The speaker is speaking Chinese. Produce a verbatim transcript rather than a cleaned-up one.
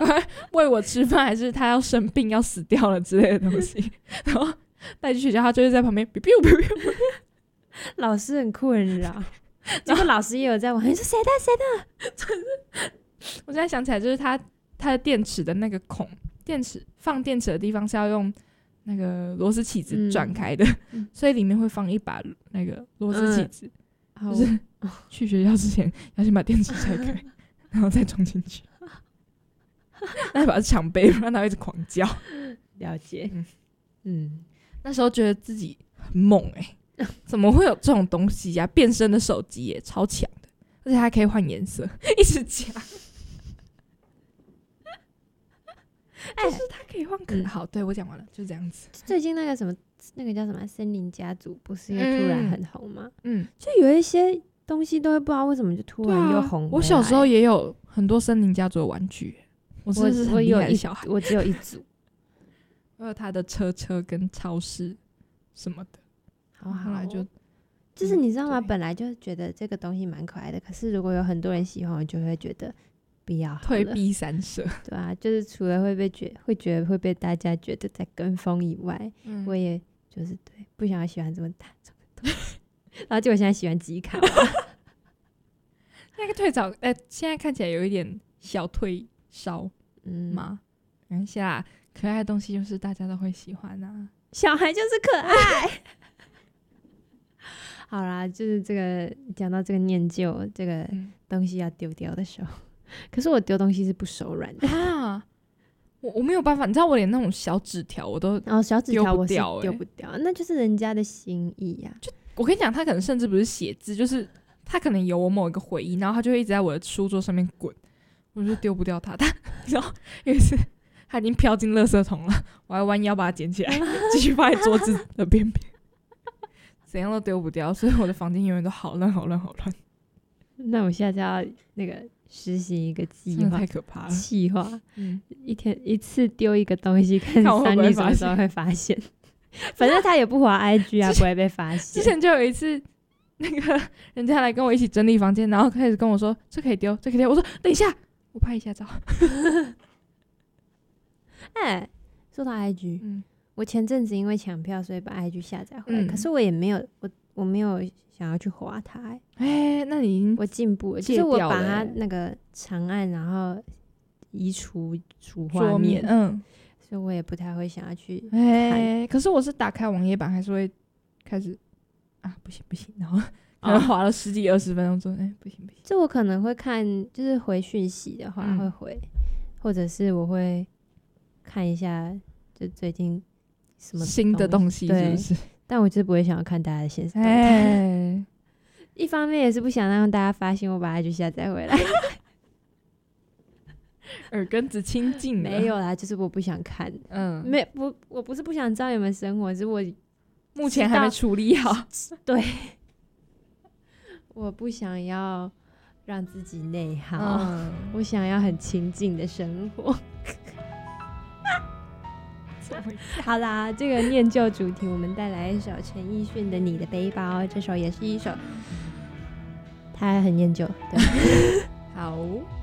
快喂我吃饭，还是他要生病要死掉了之类的东西，然后带去学校，他就会在旁边 biu biu biu biu 老师很困扰，结果老师也有在玩，你说谁的谁的？ 我现在想起来，就是他他的电池的那个孔，电池放电池的地方是要用那个螺丝起子转开的、嗯、所以里面会放一把那个螺丝起子、嗯、就是去学校之前要先把电池拆开然后再装进去那把它抢背，不然他会一直狂叫。 了解。 嗯, 嗯那时候觉得自己很猛哎、欸，怎么会有这种东西呀、啊？变身的手机也超强的，而且还可以换颜色，一直加。就是它可以换可、欸、好，对我讲完了，就这样子。 最近那个什么，那个叫什么《森林家族》，不是又突然很红吗？嗯，就有一些东西都会不知道为什么就突然又红、啊。 我小时候也有很多森林家族的玩具，我真的是很厉害的小孩。 我, 我只有一组， 我有他的车车跟超市什么的。 好好， 后来就就是你知道吗？本来就觉得这个东西蛮可爱的，可是如果有很多人喜欢，我就会觉得。不要退避三舍， 对啊，就是除了会被觉会觉得会被大家觉得在跟风以外、嗯，我也就是对不想要喜欢这么大众的东西，然后结果现在喜欢吉卡， 那个退早，呃，现在看起来有一点小退烧，嗯嘛，没关系啦，可爱的东西就是大家都会喜欢啊， 小孩就是可爱。好啦，就是这个讲到这个念旧这个东西要丢掉的时候。可是我丢东西是不手软的啊，我我没有办法，你知道我连那种小纸条我都丢不掉、欸， 哦，小纸条我是丢不掉，那就是人家的心意啊。 就我跟你讲，他可能甚至不是写字，就是他可能有我某一个回忆，然后他就会一直在我的书桌上面滚，我就丢不掉他。他然后有一次他已经飘进垃圾桶了，我还弯腰把它捡起来，继续放在桌子的边边，怎样都丢不掉，所以我的房间永远都好乱好乱好乱。 那我下次要那个。实行一个计划， 太可怕了！ 计划、嗯，一天一次丢一个东西，看三丽什么时候会发现。反正他也不滑 I G 啊，不会被发现。 之前就有一次，那个人家来跟我一起整理房间，然后开始跟我说：“这可以丢，这可以丢。”我说：“等一下，我拍一下照。” 哎、欸，说到 I G，、嗯、我前阵子因为抢票，所以把 I G 下载回来、嗯，可是我也没有我我没有。想要去滑它、欸， 哎、欸，那你已经我进步了，就是我把它那个长按，然后移除除画面，嗯，所以我也不太会想要去看。 哎、欸，可是我是打开网页版，还是会开始啊，不行不行，然后可能滑了十几二十分钟之后，哎、欸，不行不行。 就我可能会看，就是回讯息的话会回、嗯，或者是我会看一下，就最近什么新的东西是不是？ 但我就是不会想要看大家的现实动态、欸，一方面也是不想让大家发现我把它就下载回来， 耳根子清净了。 没有啦，就是我不想看，嗯，没不，我不是不想知道你们生活，是我目前还没处理好， 对，我不想要让自己内耗、嗯，我想要很清静的生活。好啦，这个念旧主题，我们带来一首陈奕迅的《你的背包》，这首也是一首，它很念旧，对， 好。